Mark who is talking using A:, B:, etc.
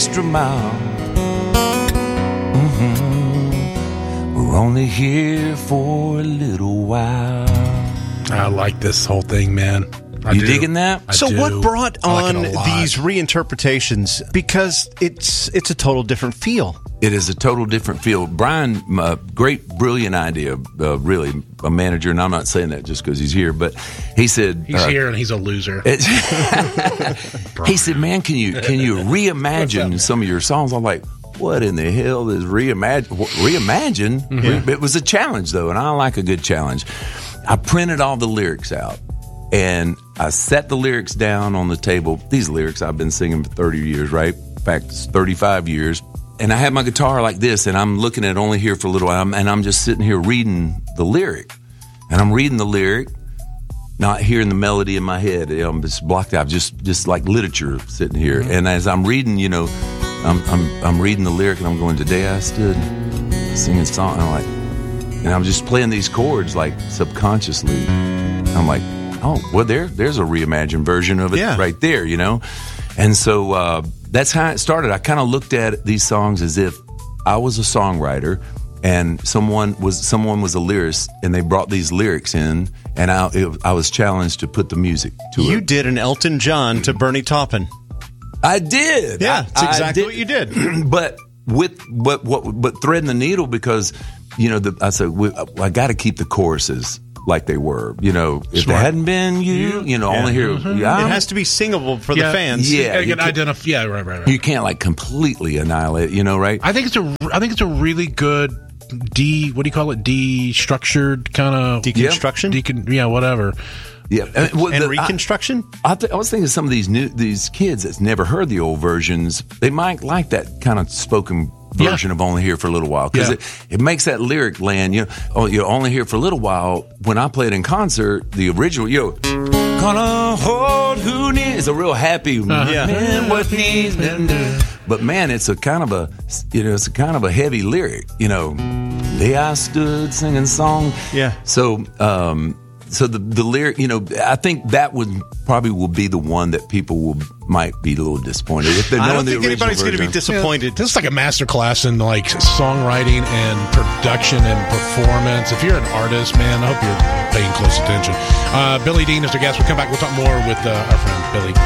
A: extra mile. We're only here for a little while.
B: I like this whole thing, man.
A: You digging that?
C: So what brought on
B: these
C: these reinterpretations? Because it's a total different feel.
A: It is a total different feel. Brian, great, brilliant idea, really, a manager, and I'm not saying that just because he's here, but he said...
B: He's here and he's a loser.
A: He said, man, can you reimagine some of your songs? I'm like, what in the hell is reimagine? Mm-hmm. It was a challenge, though, and I like a good challenge. I printed all the lyrics out, and I set the lyrics down on the table. These lyrics I've been singing for 30 years, right? In fact, it's 35 years. And I had my guitar like this, and I'm looking at Only Here for a Little While, and I'm just sitting here reading the lyric. And I'm reading the lyric, not hearing the melody in my head. I'm just blocked out, just like literature sitting here. Mm-hmm. And as I'm reading, I'm reading the lyric, and I'm going, today I stood singing a song. And I'm just playing these chords like subconsciously. I'm like, oh, well, there's a reimagined version of it right there, And so that's how it started. I kind of looked at these songs as if I was a songwriter and someone was a lyricist, and they brought these lyrics in, and I was challenged to put the music to it.
C: You did an Elton John to Bernie Taupin.
A: I did.
C: Yeah, that's exactly what you did.
A: But with what threading the needle, because I said I got to keep the choruses like they were, if it hadn't been only here.
C: Mm-hmm. It has to be singable for the fans.
B: Yeah, you can identify. Yeah, right.
A: You can't completely annihilate, right?
B: I think it's a really good destructured kind of
C: deconstruction.
B: Whatever.
A: Yeah,
C: and reconstruction.
A: I was thinking some of these kids that's never heard the old versions, they might like that kind of spoken version of Only Here for a Little While, because it makes that lyric land. You're only here for a little while. When I play it in concert, the original, gonna hold who needs, is a real happy man what he's been doing. But man, it's a kind of a heavy lyric. Day I stood singing song.
C: Yeah.
A: So the lyric, I think that will be the one that people might be a little disappointed if they're knowing the original version.
C: I don't think anybody's going to be disappointed.
B: This is like a master class in songwriting and production and performance. If you're an artist, man, I hope you're paying close attention. Billy Dean is our guest. We'll come back. We'll talk more with our friend Billy.